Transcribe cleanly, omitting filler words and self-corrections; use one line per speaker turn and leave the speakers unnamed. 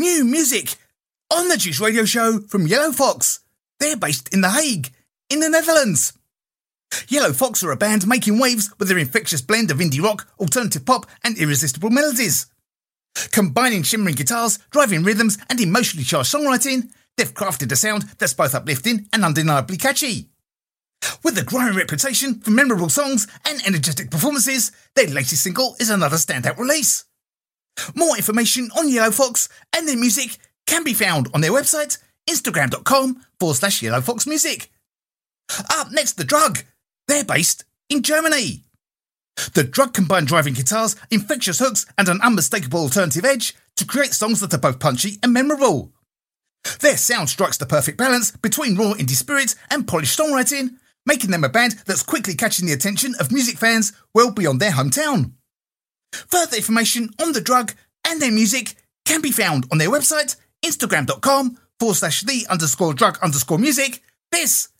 New music on the Juice Radio Show from Yellow Fox. They're based in The Hague, in the Netherlands. Yellow Fox are a band making waves with their infectious blend of indie rock, alternative pop and irresistible melodies. Combining shimmering guitars, driving rhythms and emotionally charged songwriting, they've crafted a sound that's both uplifting and undeniably catchy. With a growing reputation for memorable songs and energetic performances, their latest single is another standout release. More information on Yellow Fox and their music can be found on their website, instagram.com/yellowfoxmusic. Up next, The Drug. They're based in Germany. The Drug combine driving guitars, infectious hooks and an unmistakable alternative edge to create songs that are both punchy and memorable. Their sound strikes the perfect balance between raw indie spirit and polished songwriting, making them a band that's quickly catching the attention of music fans well beyond their hometown. Further information on The Drug and their music can be found on their website, instagram.com/the_drug_music. This